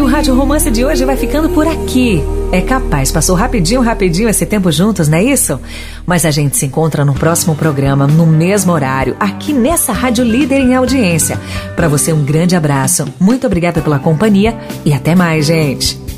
Rádio Romance de hoje vai ficando por aqui. É capaz, passou rapidinho esse tempo juntos, não é isso? Mas a gente se encontra no próximo programa, no mesmo horário, aqui nessa Rádio Líder em Audiência. Para você, um grande abraço, muito obrigada pela companhia e até mais, gente.